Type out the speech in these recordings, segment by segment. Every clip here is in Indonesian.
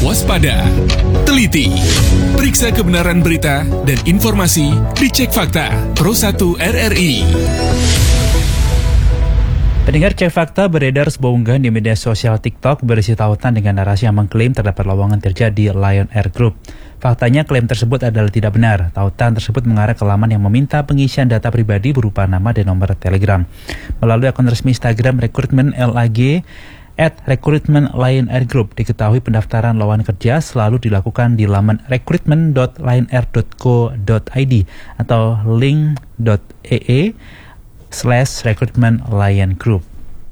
waspada, teliti, periksa kebenaran berita dan informasi dicek fakta Pro 1 RRI. Pendengar Cek Fakta, beredar sebuah unggahan di media sosial TikTok berisi tautan dengan narasi yang mengklaim terdapat lowongan kerja di Lion Air Group. Faktanya klaim tersebut adalah tidak benar. Tautan tersebut mengarah ke laman yang meminta pengisian data pribadi berupa nama dan nomor Telegram. Melalui akun resmi Instagram Rekrutmen LAG @Recruitment Lion Air Group, diketahui pendaftaran lowongan kerja selalu dilakukan di laman recruitment.lionair.co.id atau link.ee/Recruitment Lion Group.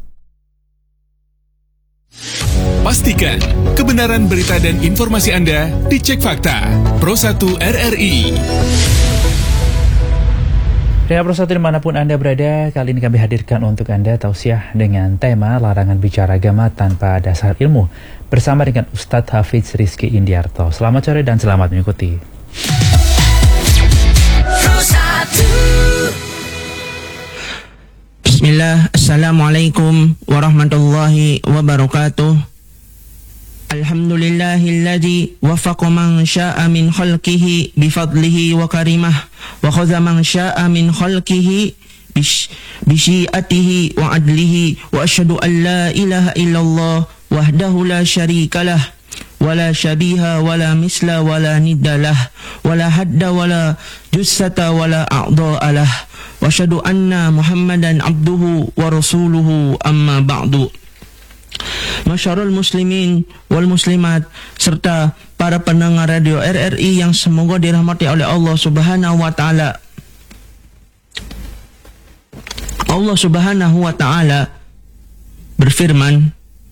Pastikan kebenaran berita dan informasi Anda dicek fakta Pro 1 RRI. Dari Pro 1 dimanapun Anda berada, kali ini kami hadirkan untuk Anda tausiah dengan tema larangan bicara agama tanpa dasar ilmu bersama dengan Ustadz Hafiz Rizky Indiarto. Selamat sore dan selamat mengikuti. Bismillah, Assalamualaikum warahmatullahi wabarakatuh. Alhamdulillahilladzi wafaqa man sya'a min khalqihi bifadlihi wa karimah wa khadha man sya'a min khalqihi bisyiatihi wa adlihi wa asyhadu an la ilaha illallah wahdahu la syarikalah wa la syabiha wa la misla wa la niddalah wa la hadda wa la jussata wa la a'dha'alah wa asyhadu anna Muhammadan abduhu wa rasuluhu amma ba'du. Masyarul muslimin wal muslimat serta para pendengar radio RRI yang semoga dirahmati oleh Allah Subhanahu wa taala. Allah Subhanahu wa taala berfirman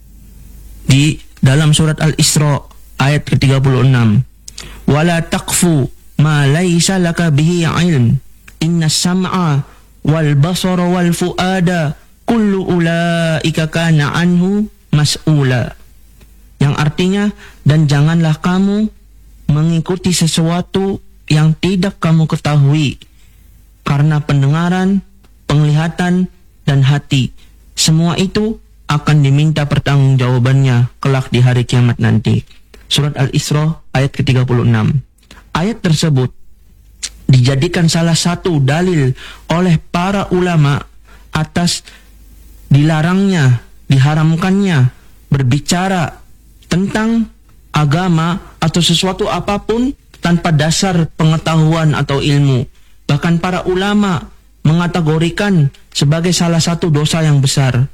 di dalam surat Al-Isra ayat ke-36. Wala taqfu ma laisa laka bihi ilm. Inna sam'a wal basara wal fuada kullu ulaika kana anhu mas'ula. Yang artinya, dan janganlah kamu mengikuti sesuatu yang tidak kamu ketahui, karena pendengaran, penglihatan, dan hati, semua itu akan diminta pertanggungjawabannya kelak di hari kiamat nanti. Surat Al-Isra ayat ke-36. Ayat tersebut dijadikan salah satu dalil oleh para ulama atas dilarangnya, diharamkannya berbicara tentang agama atau sesuatu apapun tanpa dasar pengetahuan atau ilmu. Bahkan para ulama mengategorikan sebagai salah satu dosa yang besar.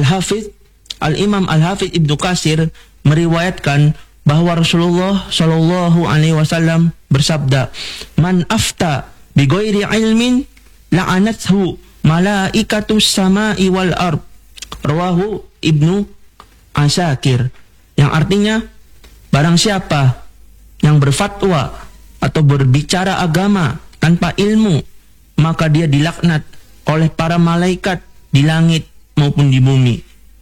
Al-Imam Al-Hafidz Ibnu Katsir meriwayatkan bahwa Rasulullah Shallallahu Alaihi Wasallam bersabda, "Man afta bi ghairi ilmin la'anathu malaikatus samai wal ard." Rawahu Ibnu Asakir. Yang artinya, barang siapa yang berfatwa atau berbicara agama tanpa ilmu, maka dia dilaknat oleh para malaikat di langit maupun di bumi.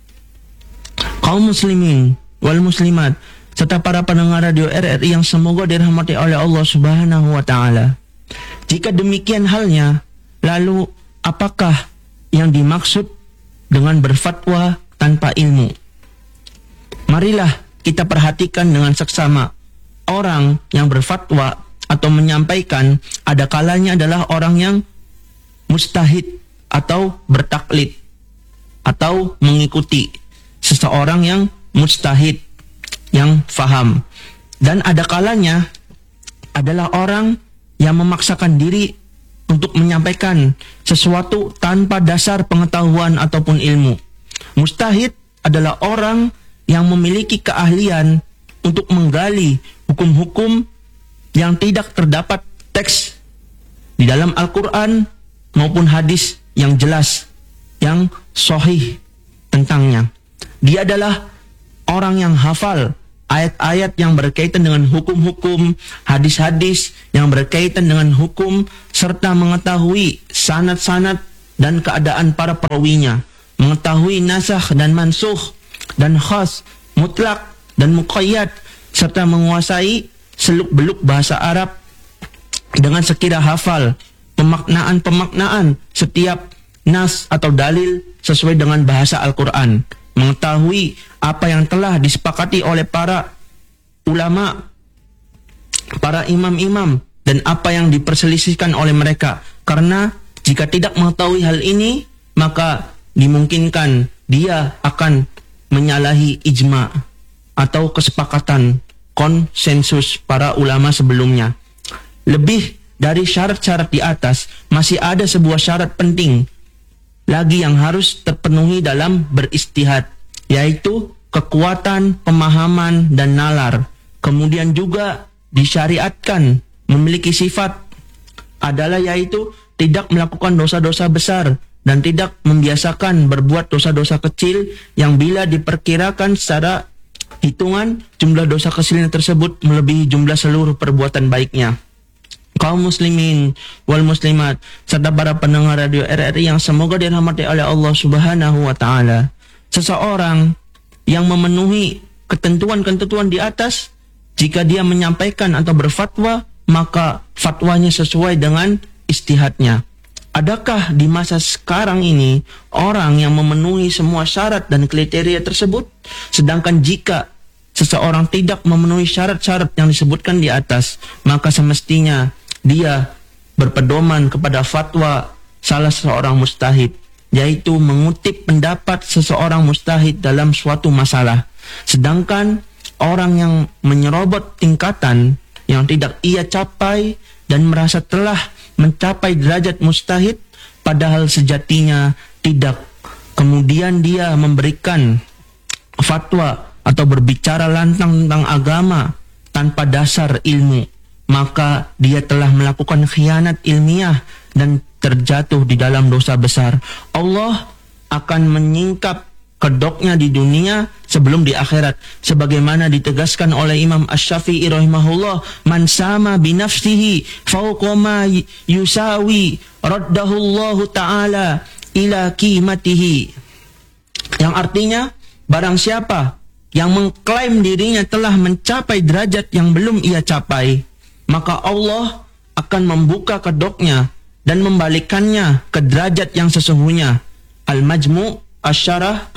Kaum muslimin wal muslimat serta para pendengar radio RRI yang semoga dirahmati oleh Allah Subhanahu wa taala. Jika demikian halnya, lalu apakah yang dimaksud dengan berfatwa tanpa ilmu? Marilah kita perhatikan dengan seksama. Orang yang berfatwa atau menyampaikan ada kalanya adalah orang yang mustahid atau bertaklid atau mengikuti seseorang yang mustahid, yang faham. Dan ada kalanya adalah orang yang memaksakan diri untuk menyampaikan sesuatu tanpa dasar pengetahuan ataupun ilmu. Mustahid adalah orang yang memiliki keahlian untuk menggali hukum-hukum yang tidak terdapat teks di dalam Al-Quran maupun hadis yang jelas, yang sahih tentangnya. Dia adalah orang yang hafal ayat-ayat yang berkaitan dengan hukum-hukum, hadis-hadis yang berkaitan dengan hukum, serta mengetahui sanad-sanad dan keadaan para perawinya, mengetahui nasakh dan mansukh, dan khas, mutlak, dan muqayyad, serta menguasai seluk-beluk bahasa Arab dengan sekira hafal pemaknaan-pemaknaan setiap nas atau dalil sesuai dengan bahasa Al-Quran, mengetahui apa yang telah disepakati oleh para ulama, para imam-imam, dan apa yang diperselisihkan oleh mereka. Karena jika tidak mengetahui hal ini, maka dimungkinkan dia akan menyalahi ijma atau kesepakatan konsensus para ulama sebelumnya. Lebih dari syarat-syarat di atas, masih ada sebuah syarat penting lagi yang harus terpenuhi dalam beristihad, yaitu kekuatan, pemahaman, dan nalar. Kemudian juga disyariatkan memiliki sifat adalah yaitu tidak melakukan dosa-dosa besar dan tidak membiasakan berbuat dosa-dosa kecil yang bila diperkirakan secara hitungan jumlah dosa kecilnya tersebut melebihi jumlah seluruh perbuatan baiknya. Kaum muslimin wal muslimat serta para pendengar radio RRI yang semoga dirahmati oleh Allah Subhanahu wa taala. Seseorang yang memenuhi ketentuan-ketentuan di atas, jika dia menyampaikan atau berfatwa, maka fatwanya sesuai dengan istihadnya. Adakah di masa sekarang ini orang yang memenuhi semua syarat dan kriteria tersebut? Sedangkan jika seseorang tidak memenuhi syarat-syarat yang disebutkan di atas, maka semestinya dia berpedoman kepada fatwa salah seorang mujtahid, yaitu mengutip pendapat seseorang mujtahid dalam suatu masalah. Sedangkan orang yang menyerobot tingkatan yang tidak ia capai dan merasa telah mencapai derajat mujtahid, padahal sejatinya tidak. Kemudian dia memberikan fatwa atau berbicara lantang tentang agama tanpa dasar ilmu, maka dia telah melakukan khianat ilmiah dan terjatuh di dalam dosa besar. Allah akan menyingkap kedoknya di dunia sebelum di akhirat, sebagaimana ditegaskan oleh Imam Asy-Syafi'i rahimahullah, man sama binafsihi fawqa ma yusawi raddahullahu ta'ala ila qimatihi, yang artinya barang siapa yang mengklaim dirinya telah mencapai derajat yang belum ia capai, maka Allah akan membuka kedoknya dan membalikannya ke derajat yang sesungguhnya. Al-Majmu' Asy-Syarah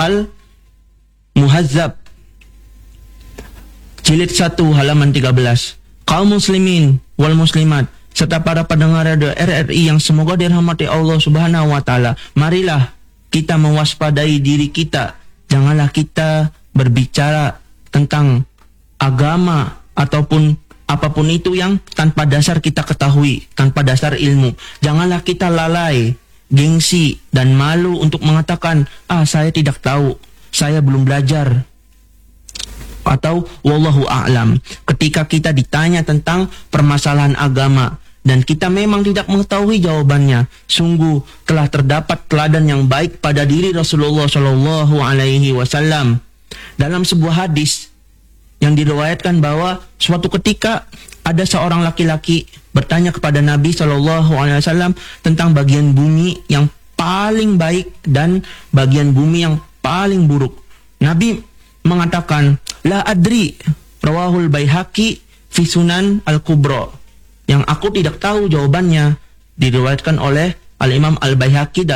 Al-Muhazzab jilid 1 halaman 13. Kaum muslimin wal muslimat serta para pendengar radio RRI yang semoga dirahmati Allah Subhanahu wa taala, marilah kita mewaspadai diri kita. Janganlah kita berbicara tentang agama ataupun apapun itu yang tanpa dasar kita ketahui, tanpa dasar ilmu. Janganlah kita lalai, gengsi, dan malu untuk mengatakan, saya tidak tahu, saya belum belajar, atau wallahu a'lam. Ketika kita ditanya tentang permasalahan agama dan kita memang tidak mengetahui jawabannya, sungguh telah terdapat teladan yang baik pada diri Rasulullah Shallallahu Alaihi Wasallam dalam sebuah hadis yang diriwayatkan bahwa suatu ketika ada seorang laki-laki bertanya kepada Nabi Shallallahu Alaihi Wasallam tentang bagian bumi yang paling baik dan bagian bumi yang paling buruk. Nabi mengatakan, la adri, rawahul Baihaqi fi Sunan Al-Kubra, yang aku tidak tahu jawabannya, diriwayatkan oleh Al-Imam Al-Baihaqi